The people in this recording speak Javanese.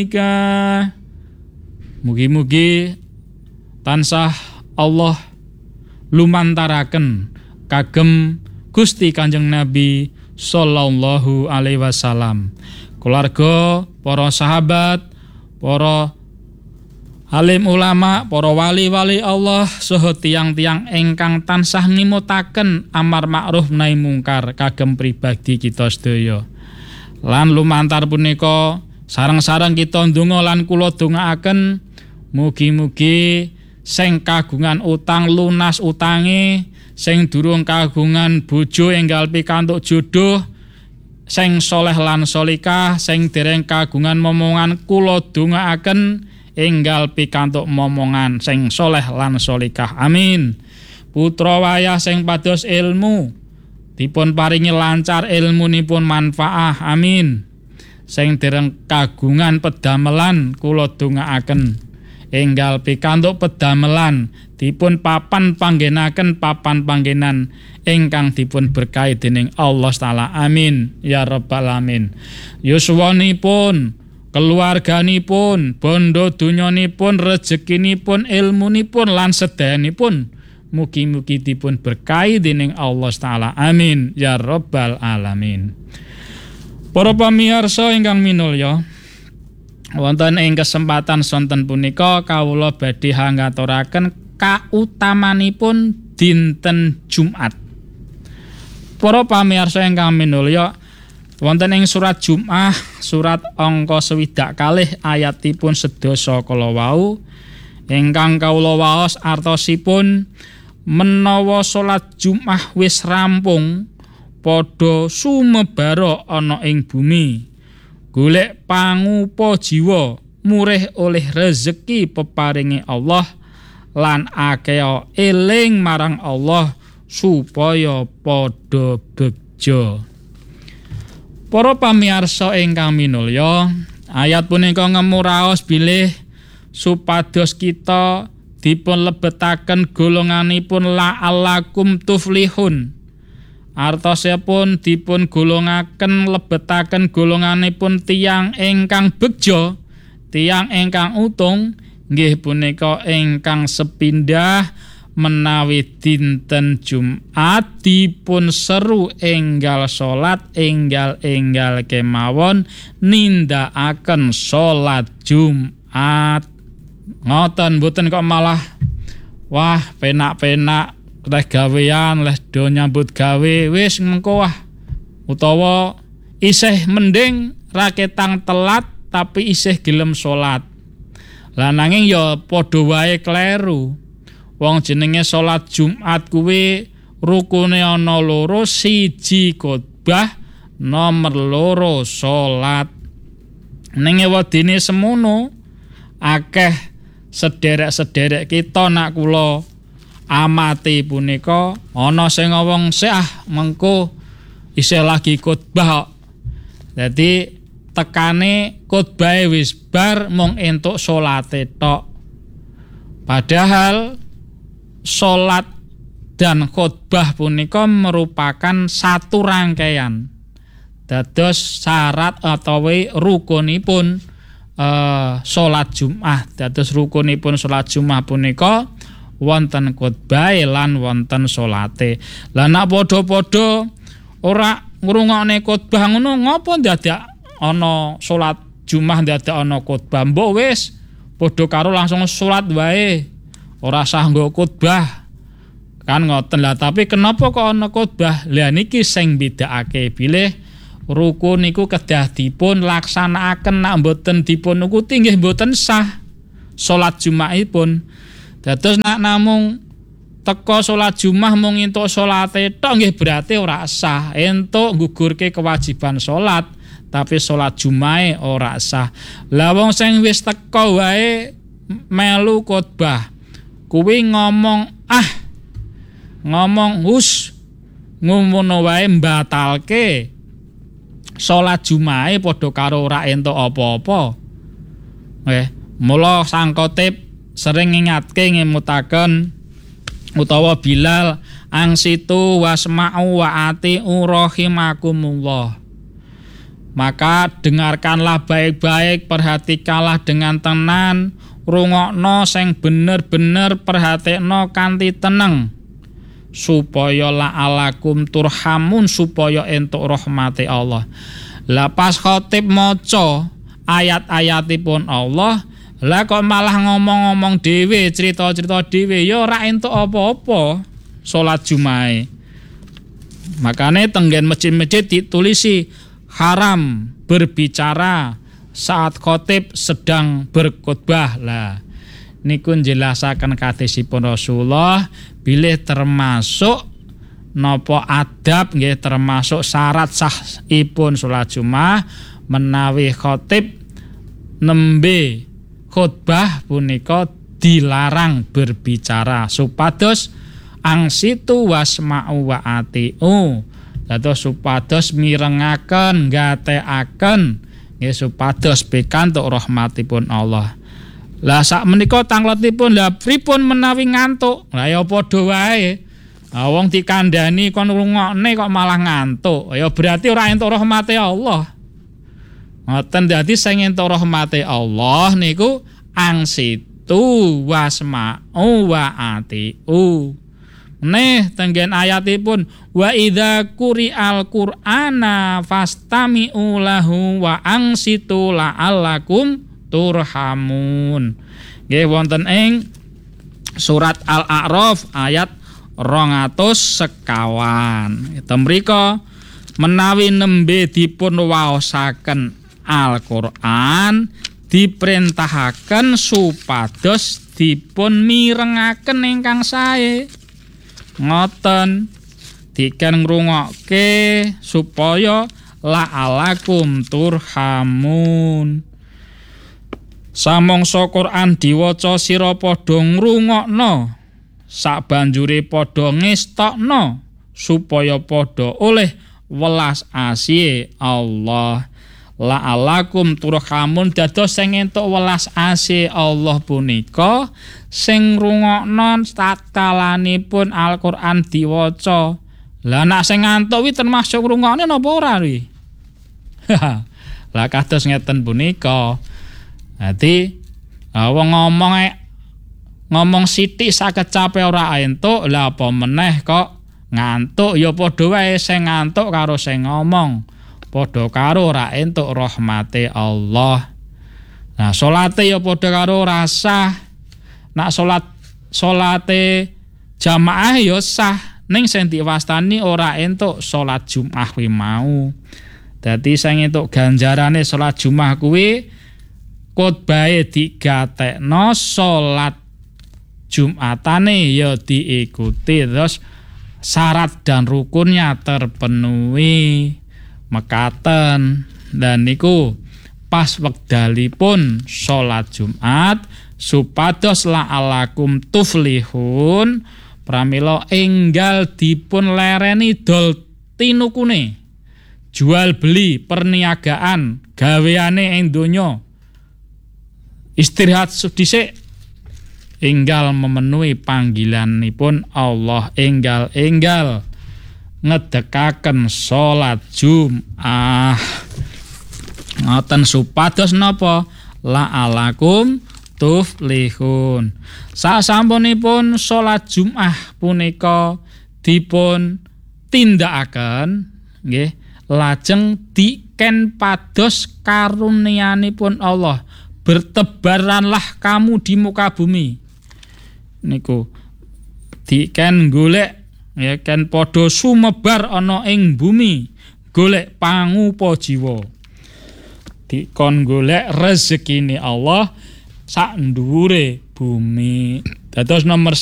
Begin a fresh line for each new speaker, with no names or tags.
Mugi-mugi tansah Allah lumantaraken kagem Gusti Kanjeng Nabi sallallahu alaihi wasallam, keluarga, para sahabat, para alim ulama, para wali-wali Allah saha tiang-tiang ingkang tansah nimutaken amar ma'ruf nahi mungkar kagem pribadi kita sedaya. Lan lumantar punika sareng-sareng kita ndonga lan kula dongaaken mugi-mugi sing kagungan utang lunas utange, sing durung kagungan bojo enggal pikantuk jodoh, sing soleh lan solikah, sing dereng kagungan momongan kula dongaaken enggal pikantuk momongan sing soleh lan solikah. Amin. Putra wayah sing pados ilmu dipun paringi lancar ilmunipun manfaah. Amin. Sing dereng kagungan pedamelan kula dongaaken enggal pikantuk pedamelan dipun papan panggenaken papan panggenan ingkang dipun berkahi dening Allah Ta'ala. Amin ya rabbal alamin. Yuswanipun, keluarganipun, bondo dunyanipun, rezekinipun, ilmunipun lan sedayanipun mugi-mugi dipun berkahi dening Allah Ta'ala. Amin ya rabbal alamin. Para pamirsa ingkang minulya, wonten ing kesempatan sonten punika kawula badhe ngaturaken kautamanipun dinten Jumat. Para pamirsa ingkang minulya, wonten ing surat Jum'ah surat angka 60 ayatipun 11 kala wau ingkang kawula waos artosipun menawa salat Jum'ah wis rampung padha sumebara ana ing bumi, golek pangupa jiwa murih oleh rezeki peparingi Allah lan akeh eling marang Allah supaya padha bejo. Para pamirsa ingkang minulya, ayat punika ngemuraos bilih supados kita dipun lebetaken golonganipun la'allakum tuflihun. Artosipun dipun golongaken lebetaken golonganipun tiyang ingkang bejo, tiyang ingkang utung, nggih punika ingkang sepindah menawi dinten Jumat dipun seru enggal salat enggal-enggal kemawon nindakaken salat Jumat. Ngoten mboten kok malah wah penak-penak leh gawean, leh do nyambut gawe wis mengko wah, utawa isih mending raketang telat tapi isih gelem salat. Lah nanging ya padha wae kleru. Wong jenenge salat Jumat kuwi rukune ana loro, siji khotbah, nomor loro salat. Ning wedine semono akeh sederek-sederek kita nak kula amati punika ana sing ngomong mengko isih lagi khotbah kok. Dadi tekane khotbahe wis bar mung entuk salate tok. Padahal salat dan khotbah punika merupakan satu rangkaian. Dados syarat utawi rukunipun salat Jumat. Dados rukunipun salat Jumat punika wonten khotbahe lan wonten salate. Lah nek padha-padha ora ngrungokne khotbah ngono ngopo dadak ana salat Jumat dadak ana khotbah? Mbok wis padha karo langsung salat wae. Ora sah nggo khotbah. Kan ngoten lah, tapi kenapa kok ana khotbah? Lah niki sing bedakake bilih rukun niku kedah dipun laksanakaken nek mboten dipun nukuti nggih mboten sah salat Jumatipun. Dados nek namung teka salat Jumat mung entuk salate tok nggih berarti ora sah. Entuk nggugurke kewajiban salat, tapi salat Jumahe ora sah. Lah wong sing wis teka wae melu khotbah kuwi ngomong ngono wae mbatalke salat Jumahe padha karo ora entuk apa-apa. Mula sang khatib sering ngingatke ngemutaken utawa Bilal angsitu wasma'u wa ati'u rahimakumullah. Maka dengarkanlah baik-baik, perhatikanlah dengan tenan, rungokno sing bener-bener perhatikno kanthi teneng, supaya la'alakum turhamun, supaya entuk rahmati Allah. Lah pas khatib maca ayat-ayatipun Allah, lah kok malah ngomong-ngomong dhewe, cerita-cerita dhewe, ya ora entuk apa-apa salat Jumahe. Makane tenggen masjid-masjid ditulisi haram berbicara saat khatib sedang berkhutbah. Lah niku njelasaken kadesipun Rasulullah bilih termasuk napa adab nggih, termasuk syarat sahipun salat Jumat menawi khatib nembe khutbah punika dilarang berbicara supados angsitu wasma'u wa atiu, dados supados mirengaken gatekaken nggih supados pikantuk rahmatipun Allah. Lah sak menika tangletipun, lah pripun menawi ngantuk? Lah ya padha wae. Wong dikandhani kon rungokne kok malah ngantuk, ya berarti ora entuk rahmate Allah. Ngoten, dadi sing entuk rahmate Allah niku angsitu wasma'u wa atiu. Neh tenggen ayatipun wa idza quri'al qur'ana fastami'u lahu wa angsitu la'allakum turhamun. Nggih wonten ing surat Al-A'raf ayat 200 temrika menawi nembe dipun waosaken Al-Qur'an diperintahaken supados dipun mirengaken ingkang sae. Ngoten diken ngrungokke supaya la'alakum turhamun. Samangsa Quran diwaca sira padha ngrungokno, sabanjure padha ngestokno supaya padha oleh welas asih Allah. La'alakum turhamun, dados sing entuk welas asih Allah punika sing ngrungokno tatkalanipun Al-Qur'an diwaca. Lah nek sing ngantuk kuwi termasuk ngrungokne napa ora kuwi? Lah kados ngeten punika. Dadi wong ngomong sithik sakecape ora entuk, lah apa meneh kok ngantuk, ya padha wae sing ngantuk karo sing ngomong padha karo ora entuk rahmate Allah. Nah, salate ya padha karo ora sah. Nak salate jamaah ya sah, ning sing diwastani ora entuk salat Jumat kuwi mau. Dadi sing entuk ganjarane salat Jumat kuwi khotbahe digatekno, salat Jumatane ya diikuti, terus syarat dan rukunnya terpenuhi mekaten. Dan niku pas wekdalipun salat Jumat supados la'alakum tuflihun, pramila enggal dipun lereni dol tinukune, jual beli perniagaan gaweane ing donya, istirahat dhisik enggal memenuhi panggilanipun Allah, enggal ngedekaken salat Jumat. Ngoten supados napa la'alakum tuflihun. Sasampunipun salat Jumat punika dipun tindakaken nggih, lajeng diken pados karunianipun Allah, bertebaranlah kamu di muka bumi. Niku diken golek ya ken padha sumebar ana ing bumi, golek pangupa jiwa. Dikon golek rezekine Allah sak ndhuwure bumi. Dados nomor